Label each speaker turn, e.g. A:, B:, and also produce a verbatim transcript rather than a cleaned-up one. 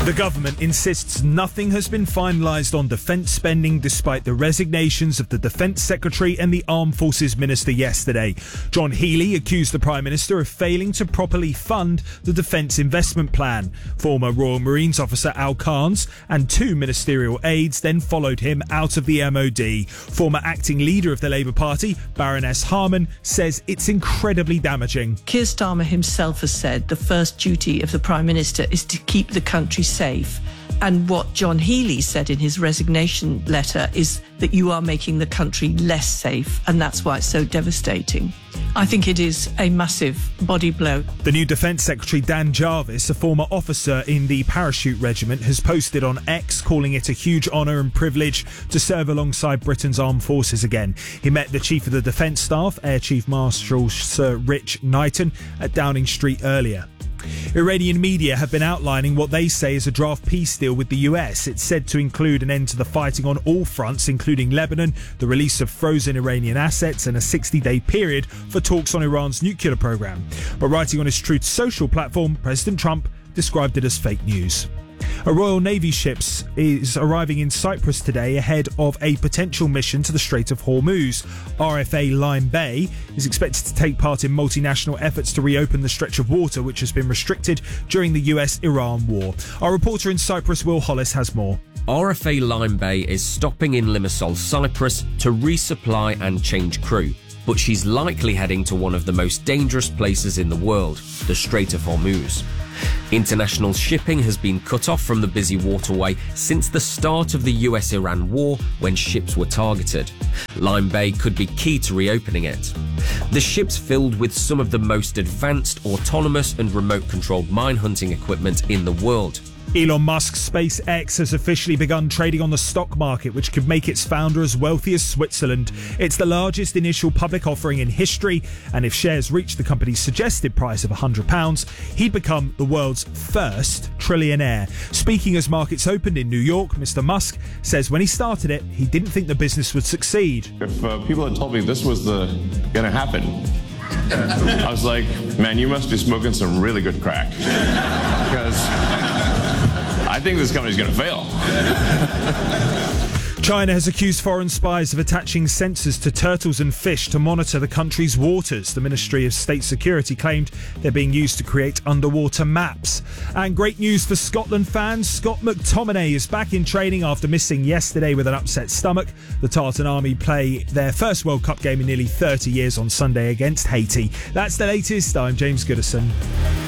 A: The government insists nothing has been finalised on defence spending despite the resignations of the Defence Secretary and the Armed Forces Minister yesterday. John Healey accused the Prime Minister of failing to properly fund the Defence Investment Plan. Former Royal Marines officer Al Carnes and two ministerial aides then followed him out of the M O D. Former acting leader of the Labour Party, Baroness Harman, says it's incredibly damaging.
B: Keir Starmer himself has said the first duty of the Prime Minister is to keep the country safe. And what John Healey said in his resignation letter is that you are making the country less safe, and that's why it's so devastating. I think it is a massive body blow.
A: The new Defence Secretary, Dan Jarvis, a former officer in the Parachute Regiment, has posted on X calling it a huge honour and privilege to serve alongside Britain's armed forces again. He met the Chief of the Defence Staff, Air Chief Marshal Sir Rich Knighton, at Downing Street earlier. Iranian media have been outlining what they say is a draft peace deal with the U S. It's said to include an end to the fighting on all fronts, including Lebanon, the release of frozen Iranian assets, and a sixty-day period for talks on Iran's nuclear program. But writing on his Truth Social platform, President Trump described it as fake news. A Royal Navy ship is arriving in Cyprus today ahead of a potential mission to the Strait of Hormuz. R F A Lime Bay is expected to take part in multinational efforts to reopen the stretch of water which has been restricted during the U S Iran war. Our reporter in Cyprus, Will Hollis, has more.
C: R F A Lime Bay is stopping in Limassol, Cyprus to resupply and change crew, but she's likely heading to one of the most dangerous places in the world, the Strait of Hormuz. International shipping has been cut off from the busy waterway since the start of the U S Iran war, when ships were targeted. Lime Bay could be key to reopening it. The ship's filled with some of the most advanced autonomous and remote-controlled mine hunting equipment in the world.
A: Elon Musk's SpaceX has officially begun trading on the stock market, which could make its founder as wealthy as Switzerland. It's the largest initial public offering in history, and if shares reach the company's suggested price of one hundred pounds, he'd become the world's first trillionaire. Speaking as markets opened in New York, Mister Musk says when he started it, he didn't think the business would succeed.
D: If uh, people had told me this was the going to happen, I was like, man, you must be smoking some really good crack. Because I think this company's going to fail.
A: China has accused foreign spies of attaching sensors to turtles and fish to monitor the country's waters. The Ministry of State Security claimed they're being used to create underwater maps. And great news for Scotland fans. Scott McTominay is back in training after missing yesterday with an upset stomach. The Tartan Army play their first World Cup game in nearly thirty years on Sunday against Haiti. That's the latest. I'm James Goodison.